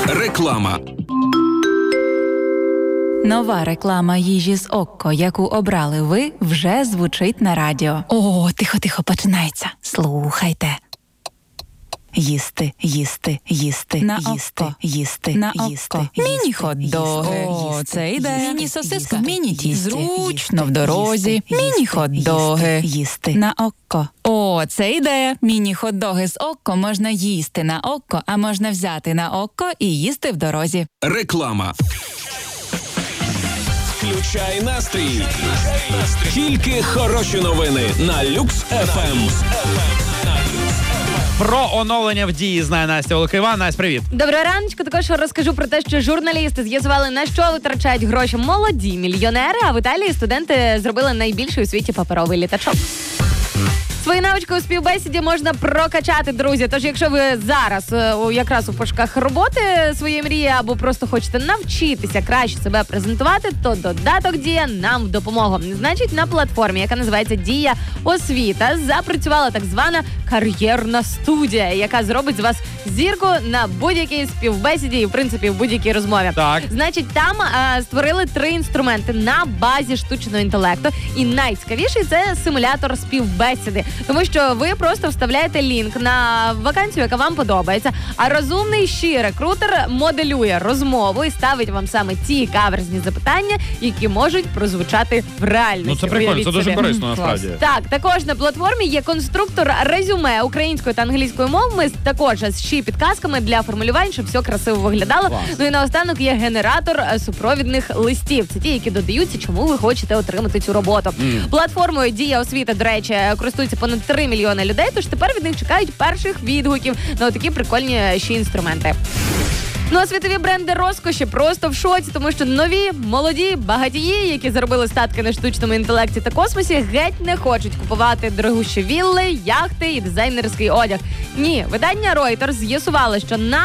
Реклама. Нова реклама їжі з Окко, яку обрали ви, вже звучить на радіо. О, тихо, починається. Слухайте. Їсти, їсти, їсти, на їсти, Окко. їсти, На їсти, Окко. Міні-хот-доги. О, це йде. Міні-сосиска. Міні-тісті. Зручно в дорозі. Міні-хот-доги. Їсти. На Окко. О, це ідея. Міні-хот-доги з Окко можна їсти на Окко, а можна взяти на Окко і їсти в дорозі. Реклама. Включай настрій. Тільки хороші новини на Люкс ФМ. Про оновлення в дії знає Настя Волокова. Настя, привіт. Доброго раночку. Також розкажу про те, що журналісти з'ясували, на що витрачають гроші молоді мільйонери, а в Італії студенти зробили найбільший у світі паперовий літачок. Свої навички у співбесіді можна прокачати, друзі. Тож, якщо ви зараз якраз у пошуках роботи своєї мрії або просто хочете навчитися краще себе презентувати, то додаток «Дія» нам в допомогу. Значить, на платформі, яка називається «Дія Освіта», запрацювала так звана кар'єрна студія, яка зробить з вас зірку на будь-якій співбесіді і, в принципі, в будь-якій розмові. Так. Значить, там створили 3 інструменти на базі штучного інтелекту. І найцікавіший – це симулятор співбесіди. Тому що ви просто вставляєте лінк на вакансію, яка вам подобається, а розумний ще рекрутер моделює розмову і ставить вам саме ті каверзні запитання, які можуть прозвучати в реальності. Ну це прикольно, це дуже корисно насправді. Так, також на платформі є конструктор резюме українською та англійською мовами, також з ще підказками для формулювань, щоб все красиво виглядало. Клас. Ну і наостанок є генератор супровідних листів. Це ті, які додаються, чому ви хочете отримати цю роботу. Платформою «Дія Освіта», до речі, користується понад 3 мільйони людей, тож тепер від них чекають перших відгуків на такі прикольні ще інструменти. Ну а світові бренди розкоші просто в шоці, тому що нові, молоді, багатії, які заробили статки на штучному інтелекті та космосі, геть не хочуть купувати дорогущі вілли, яхти і дизайнерський одяг. Ні, видання Reuters з'ясувало,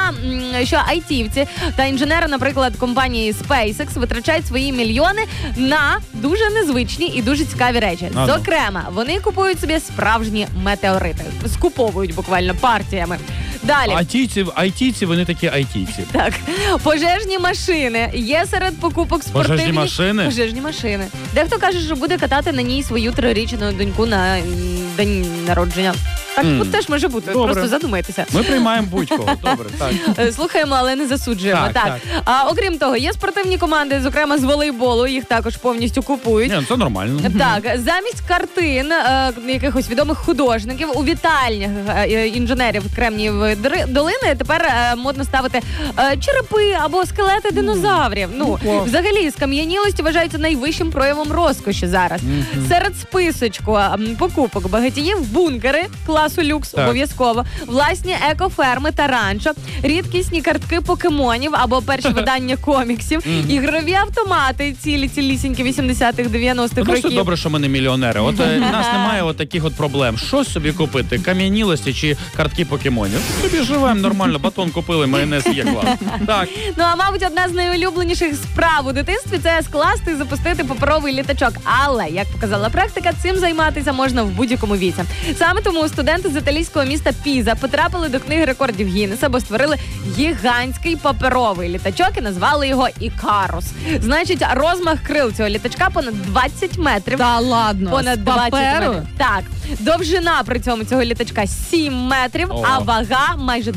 що айтівці та інженери, наприклад, компанії SpaceX витрачають свої мільйони на дуже незвичні і дуже цікаві речі. Зокрема, вони купують собі справжні метеорити. Скуповують буквально партіями. Далі. Айтійці, вони такі айтійці. Так, пожежні машини є серед покупок спортивних. Пожежні машини? Пожежні машини. Дехто каже, що буде катати на ній свою 3-річну доньку на день народження. Так тут теж може бути, Добре. просто задумайтеся. Ми приймаємо будь-кого, добре, так. Слухаємо, але не засуджуємо. Так. А окрім того, є спортивні команди, зокрема з волейболу, їх також повністю купують. Ні, це нормально. Так, замість картин якихось відомих художників у вітальнях інженерів Кремнієвої долини тепер модно ставити черепи або скелети динозаврів. Ну, взагалі, скам'янілості вважаються найвищим проявом розкоші зараз. Серед списочку покупок багатіїв бункери класу люкс, обов'язково, власні екоферми та ранчо, рідкісні картки покемонів або перші видання коміксів, ігрові автомати цілісінькі 80-х, 90-х Ну, років. що добре, що ми не мільйонери. От у нас немає от таких от проблем. Що собі купити? Кам'янілості чи картки покемонів? Собі живемо нормально, батон купили, майонез є, клас. Так. Ну, а мабуть, одна з найулюбленіших справ у дитинстві – це скласти і запустити паперовий літачок. Але, як показала практика, цим займатися можна в будь-якому віці. Саме тому студенти з італійського міста Піза потрапили до книги рекордів Гіннеса, бо створили гігантський паперовий літачок і назвали його «Ікарус». Значить, розмах крил цього літачка понад 20 метрів. Та ладно, Понад з 20 паперу? метрів. Так. Довжина при цьому цього літачка 7 метрів, а вага майже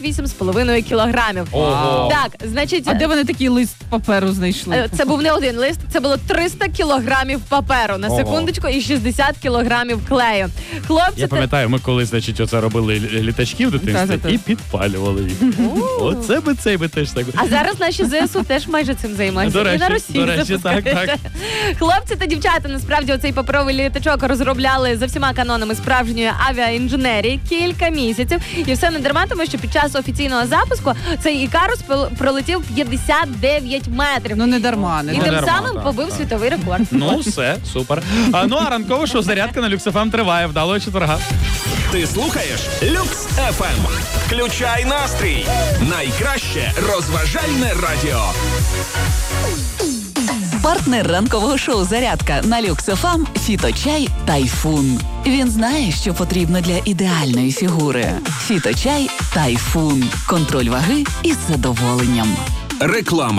28,5 кілограмів. Ого. Так, значить... А де вони такий лист паперу знайшли? Це був не один лист, це було 300 кілограмів паперу, на секундочку, і 60 кілограмів клею. Хлопці... Я пам'ятаю, ми коли, значить, оце робили літачки в дитинстві Та-та-та. і підпалювали їх. Оце би цей би теж так. А зараз наші ЗСУ теж майже цим займаються. До речі, І на Росії до речі, запускають. так. Хлопці та дівчата, насправді, оцей паперовий літачок розробляли за всіма канонами справжньої авіаінженерії кілька місяців. І все не дарма, тому що під час офіційного запуску цей Ікарус пролетів 59 метрів. Ну не дарма, не І дарма. тим дарма, самим так, побив так. світовий рекорд. Ну, все, супер. А ранкове шоу «Зарядка» на Люкс ФМ триває. Вдалого четверга. Ти слухаєш Люкс ФМ. Включай настрій. Найкраще розважальне радіо. Партнер ранкового шоу «Зарядка» на Люкс ФМ – «Фіточай Тайфун». Він знає, що потрібно для ідеальної фігури. «Фіточай Тайфун». Контроль ваги із задоволенням. Реклама.